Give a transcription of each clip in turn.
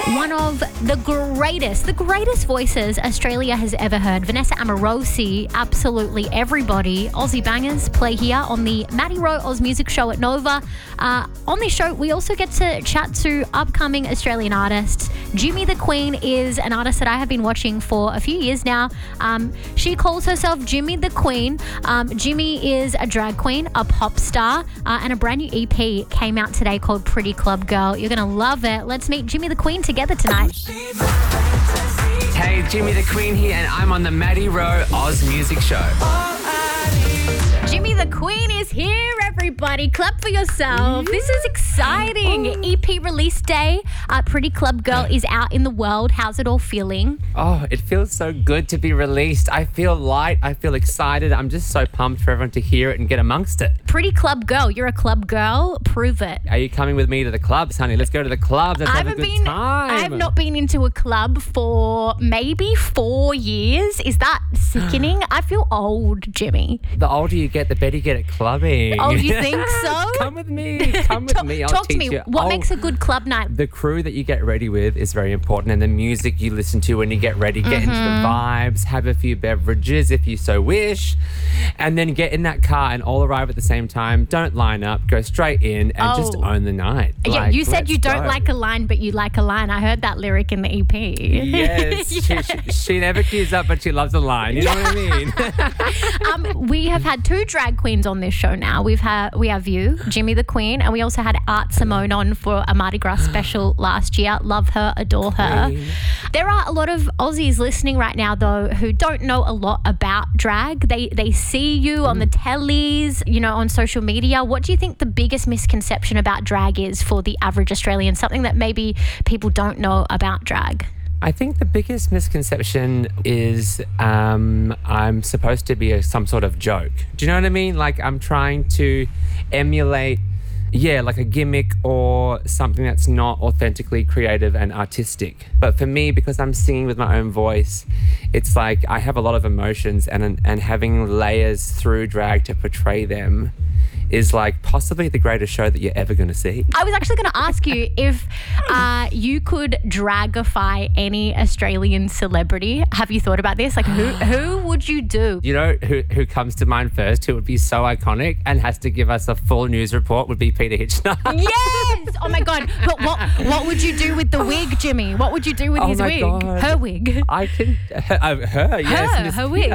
One of the greatest voices Australia has ever heard. Vanessa Amorosi, absolutely everybody. Aussie bangers play here on the Maddie Rowe Oz Music Show at Nova. On this show, we also get to chat to upcoming Australian artists. Jimmy the Queen is an artist that I have been watching for a few years now. She calls herself Jimmy the Queen. Jimmy is a drag queen, a pop star, and a brand new EP came out today called Pretty Club Girl. You're going to love it. Let's meet Jimmy the Queen together tonight. Hey, Jimmy the Queen here, and I'm on the Maddie Rowe Oz Music Show. Jimmy the Queen is here, everybody. Clap for yourself. Yeah. This is exciting. EP release day. Pretty Club Girl is out in the world. How's it all feeling? Oh, it feels so good to be released. I feel light. I feel excited. I'm just so pumped for everyone to hear it and get amongst it. Pretty Club Girl. You're a club girl. Prove it. Are you coming with me to the clubs, honey? Let's go to the clubs. Let's have a good time. I have not been into a club for maybe 4 years. Is that sickening? I feel old, Jimmy. The older you get, the better you get at clubbing. Oh, you think so? Come with me. Come with me. I'll Talk to teach me. you. What makes a good club night? The crew that you get ready with is very important, and the music you listen to when you get ready. Get into the vibes, have a few beverages if you so wish, and then get in that car and all arrive at the same time. Don't line up. Go straight in and just own the night. Yeah, you said you don't like a line, but you like a line. I heard that lyric in the EP. Yes. She never queues up, but she loves a line. You know what I mean? We have had 2 drag queens on this show now. We have you, Jimmy the Queen, and we also had Art Simone on for a Mardi Gras special last year. Love her, adore her. There are a lot of Aussies listening right now, though, who don't know a lot about drag. They see you on the tellies, on social media. What do you think the biggest misconception about drag is for the average Australian? Something that maybe people don't know about drag? I think the biggest misconception is I'm supposed to be some sort of joke. Do you know what I mean? Like I'm trying to emulate, like a gimmick or something that's not authentically creative and artistic. But for me, because I'm singing with my own voice, it's like I have a lot of emotions and having layers through drag to portray them is like possibly the greatest show that you're ever going to see. I was actually going to ask you if you could dragify any Australian celebrity. Have you thought about this? Like who would you do? You know who comes to mind first, who would be so iconic and has to give us a full news report, would be Peter Hitchner. Yes! Oh my God. But what would you do with the wig, Jimmy? What would you do with his wig? God. Her wig. I can... her, yes. Her wig.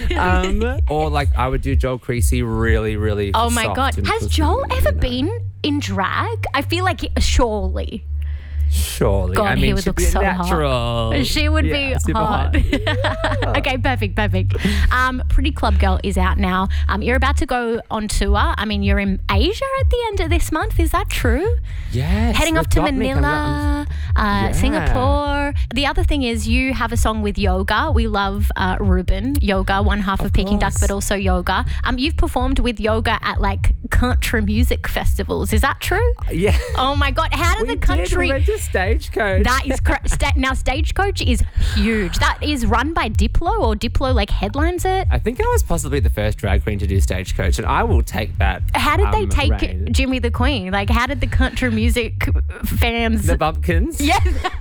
Or like I would do Joel Creasy really, really Oh my God. Has Joel ever been in drag? I feel like surely. God, I mean, he would look so natural. Hot. She would be hot. Okay, perfect. Pretty Club Girl is out now. You're about to go on tour. I mean, you're in Asia at the end of this month. Is that true? Yes. Heading off to Manila, Singapore. The other thing is you have a song with Yoga. We love Ruben, Yoga, one half of Peking Duck, but also Yoga. You've performed with Yoga at like country music festivals. Is that true? Yeah. Oh my God. How did the country... We went to Stagecoach. That is correct. Now, Stagecoach is huge. That is run by Diplo, or Diplo like headlines it. I think I was possibly the first drag queen to do Stagecoach, and I will take that. How did they take Jimmy the Queen? Like, how did the country music fans... The bumpkins? Yes.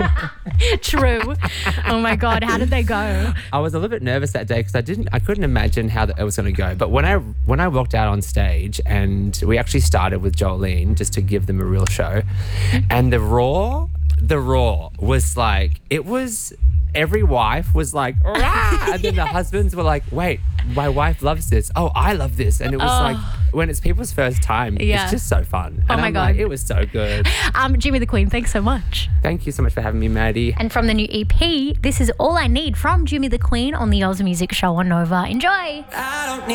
True. Oh my God, how did they go? I was a little bit nervous that day because I couldn't imagine how it was going to go. But when I walked out on stage, and we actually started with Jolene just to give them a real show, and the Raw was like, every wife was like, rah! And then the husbands were like, wait, my wife loves this. Oh, I love this. And it was like, when it's people's first time, it's just so fun. And my God. Like, it was so good. Jimmy the Queen, thanks so much. Thank you so much for having me, Maddie. And from the new EP, this is All I Need from Jimmy the Queen on the Oz Music Show on Nova. Enjoy.